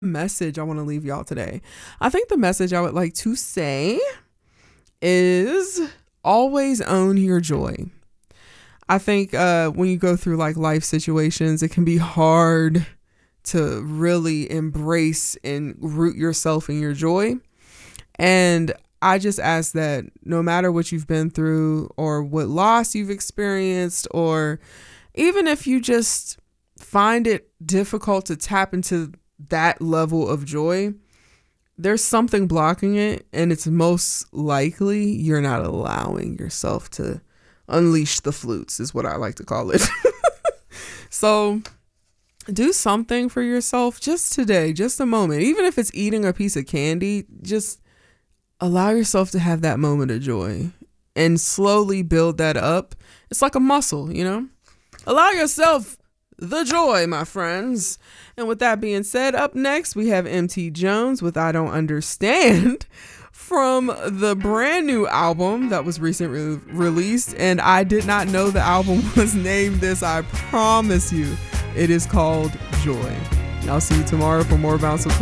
Message I want to leave y'all today. I think the message I would like to say is always own your joy. I think when you go through like life situations, it can be hard to really embrace and root yourself in your joy. And I just ask that no matter what you've been through or what loss you've experienced, or even if you just find it difficult to tap into that level of joy, there's something blocking it. And it's most likely you're not allowing yourself to unleash the flutes, is what I like to call it. So do something for yourself just today, just a moment. Even if it's eating a piece of candy, just allow yourself to have that moment of joy and slowly build that up. It's like a muscle, you know? Allow yourself the joy, my friends. And with that being said, up next we have MT Jones with I Don't Understand from the brand new album that was recently released. And I did not know the album was named this. I promise you, it is called Joy. I'll see you tomorrow for more Bounce with Clay.